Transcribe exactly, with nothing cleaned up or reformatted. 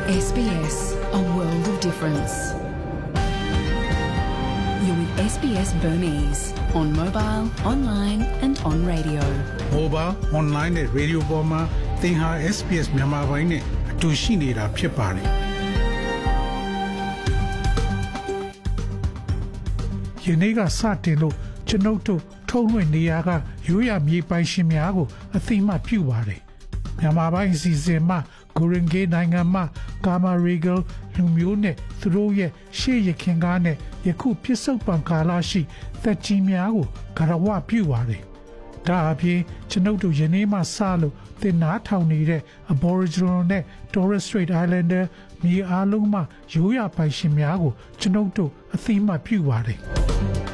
S B S, a world of difference. You're with S B S Burmese on mobile, online and on radio. Mobile, online နဲ့ radio ပေါ်မှာသင်ဟာ S B S မြန်မာပိုင်းနဲ့အတူရှိနေတာဖြစ်ပါတယ်။ယနေ့ကစတင်လို့ကျွန်ုပ်တို့ထုံးလွှင့်နေရကရိုးရမြေပိုင်ရှင်များကိုအသိမှတ်ပြုပါတယ်။မြန်မာပိုင်းအစီအစဉ်မှာဂူရင်ဂေနိုင်ငံမှာကာမာရီဂယ်လူမျိုးနဲ့သူတို့ရဲ့ရှေ့ရခင်ကားနဲ့ယခုပြစ္ဆုတ်ပံကာလရှိသက်ကြီးများကိုဂရဝပြုပါတယ်။ဒါအပြင်ကျွန်ုပ်တို့ယနေ့မှစလို့သင်နာထောင်နေတဲ့ Aboriginal နဲ့ Torres Strait Islander မြေအားလုံးမှာရိုးရာပိုင်ရှင်များကိုကျွန်ုပ်တို့အသိမှတ်ပြုပါတယ်။